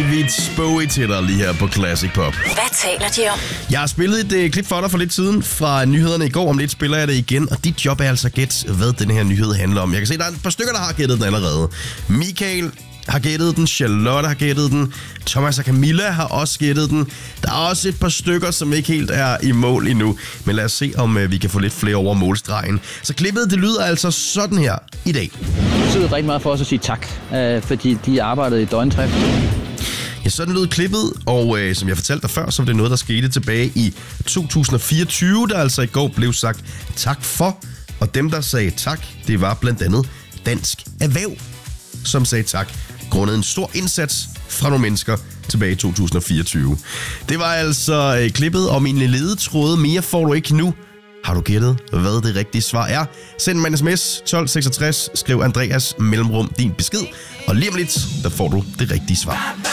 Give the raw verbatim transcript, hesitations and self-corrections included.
David Bowie til dig lige her på Classic Pop. Hvad taler de om? Jeg har spillet et uh, klip for dig for lidt siden fra nyhederne i går. Om lidt spiller jeg det igen, og dit job er altså at gætte, hvad den her nyhed handler om. Jeg kan se, der er et par stykker, der har gættet den allerede. Michael har gættet den, Charlotte har gættet den, Thomas og Camilla har også gættet den. Der er også et par stykker, som ikke helt er i mål endnu. Men lad os se, om uh, vi kan få lidt flere over målstregen. Så klippet, det lyder altså sådan her i dag. Det betyder rigtig meget for os at sige tak, øh, fordi de arbejdede i døgndrift. Ja, sådan lød klippet, og øh, som jeg fortalte dig før, så var det noget, der skete tilbage i to tusind og fireogtyve, der altså i går blev sagt tak for. Og dem, der sagde tak, det var blandt andet Dansk Erhverv, som sagde tak, grundet en stor indsats fra nogle mennesker tilbage i to tusind og fireogtyve. Det var altså øh, klippet om en ledetråd. Mere får du ikke nu. Har du gættet, hvad det rigtige svar er? Send mig en sms tolv seksogtres, skriv Andreas mellemrum din besked, og lige om lidt, der får du det rigtige svar.